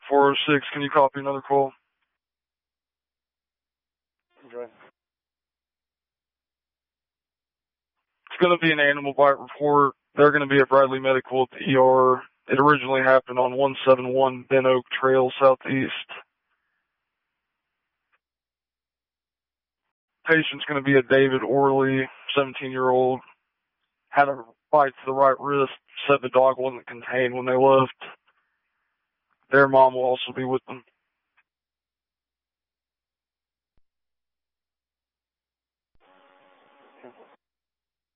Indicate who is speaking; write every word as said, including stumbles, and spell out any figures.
Speaker 1: four oh six, can you copy another call?
Speaker 2: Okay.
Speaker 1: It's going to be an animal bite report. They're going to be at Bradley Medical at the E R. It originally happened on one seventy-one Ben Oak Trail Southeast. Patient's going to be a David Orley, seventeen-year-old. Had a bite to the right wrist, said the dog wasn't contained when they left. Their mom will also be with them.